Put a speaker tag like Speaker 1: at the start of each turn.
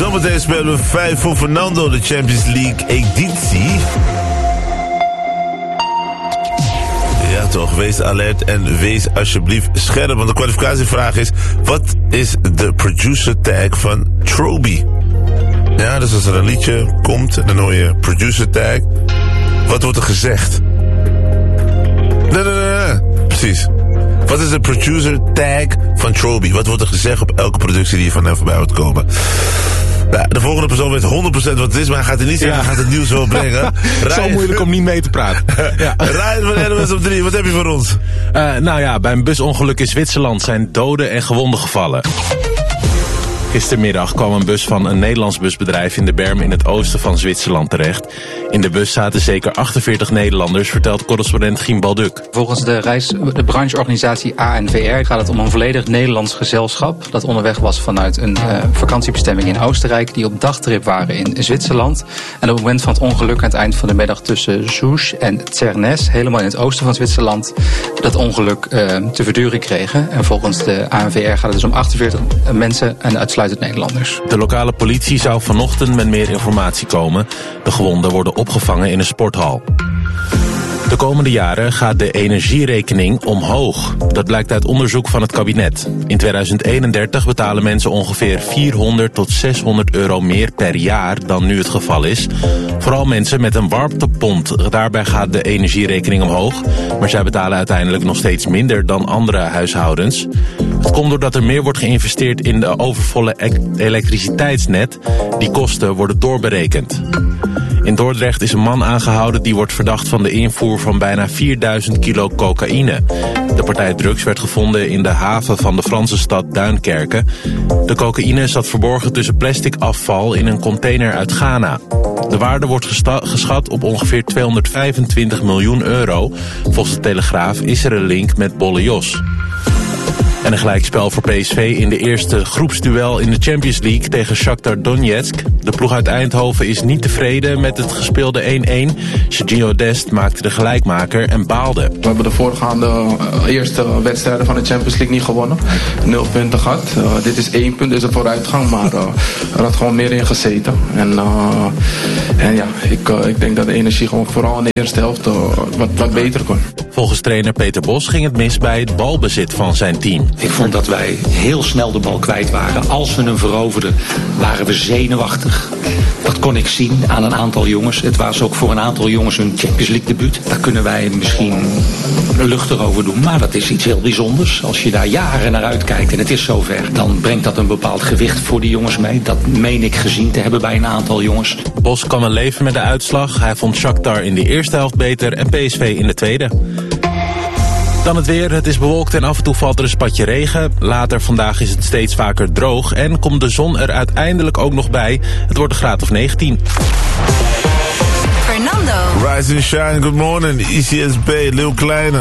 Speaker 1: Zometeen spelen we 5 voor Fernando, de Champions League editie. Ja toch, wees alert en wees alsjeblieft scherp. Want de kwalificatievraag is, wat is de producer tag van Trobi? Ja, dus als er een liedje komt en dan hoor je producer tag. Wat wordt er gezegd? Nee. Precies. Wat is de producer tag van Trobi? Wat wordt er gezegd op elke productie die je van hem voorbij hoort komen? Nou, de volgende persoon weet 100% wat het is, maar hij gaat het niet zeggen. Hij gaat het nieuws wel brengen.
Speaker 2: Zo moeilijk om niet mee te praten. Ja.
Speaker 1: Ryan van NOS op 3, wat heb je voor ons?
Speaker 2: Bij een busongeluk in Zwitserland zijn doden en gewonden gevallen. Gistermiddag kwam een bus van een Nederlands busbedrijf in de berm in het oosten van Zwitserland terecht. In de bus zaten zeker 48 Nederlanders, vertelt correspondent Giem Balduk.
Speaker 3: Volgens de brancheorganisatie ANVR gaat het om een volledig Nederlands gezelschap dat onderweg was vanuit een vakantiebestemming in Oostenrijk, die op dagtrip waren in Zwitserland. En op het moment van het ongeluk aan het eind van de middag tussen Souche en Zernes, helemaal in het oosten van Zwitserland, dat ongeluk te verduren kregen. En volgens de ANVR gaat het dus om 48 mensen en uitsluitend Nederlanders.
Speaker 2: De lokale politie zou vanochtend met meer informatie komen. De gewonden worden opgevangen in een sporthal. De komende jaren gaat de energierekening omhoog. Dat blijkt uit onderzoek van het kabinet. In 2031 betalen mensen ongeveer 400 tot 600 euro meer per jaar dan nu het geval is. Vooral mensen met een warmtepomp. Daarbij gaat de energierekening omhoog. Maar zij betalen uiteindelijk nog steeds minder dan andere huishoudens. Het komt doordat er meer wordt geïnvesteerd in de overvolle elektriciteitsnet. Die kosten worden doorberekend. In Dordrecht is een man aangehouden die wordt verdacht van de invoer van bijna 4000 kilo cocaïne. De partij drugs werd gevonden in de haven van de Franse stad Duinkerke. De cocaïne zat verborgen tussen plastic afval in een container uit Ghana. De waarde wordt geschat op ongeveer 225 miljoen euro. Volgens de Telegraaf is er een link met Bolle Jos. En een gelijkspel voor PSV in de eerste groepsduel in de Champions League tegen Shakhtar Donetsk. De ploeg uit Eindhoven is niet tevreden met het gespeelde 1-1. Sergio Dest maakte de gelijkmaker en baalde.
Speaker 4: We hebben de voorgaande eerste wedstrijden van de Champions League niet gewonnen. 0 punten gehad. Dit is 1 punt, is een vooruitgang, maar er had gewoon meer in gezeten. En ja, ik denk dat de energie gewoon vooral in de eerste helft wat beter kon.
Speaker 2: Volgens trainer Peter Bos ging het mis bij het balbezit van zijn team.
Speaker 5: Ik vond dat wij heel snel de bal kwijt waren. Als we hem veroverden, waren we zenuwachtig. Dat kon ik zien aan een aantal jongens. Het was ook voor een aantal jongens hun Champions League debuut. Daar kunnen wij misschien luchtig over doen. Maar dat is iets heel bijzonders. Als je daar jaren naar uitkijkt en het is zover, dan brengt dat een bepaald gewicht voor die jongens mee. Dat meen ik gezien te hebben bij een aantal jongens.
Speaker 2: Bos kan wel leven met de uitslag. Hij vond Shakhtar in de eerste helft beter en PSV in de tweede. Dan het weer. Het is bewolkt en af en toe valt er een spatje regen. Later vandaag is het steeds vaker droog en komt de zon er uiteindelijk ook nog bij. Het wordt een graad of 19.
Speaker 6: Fernando.
Speaker 1: Rise and shine, good morning. ECSB, Lil Kleine.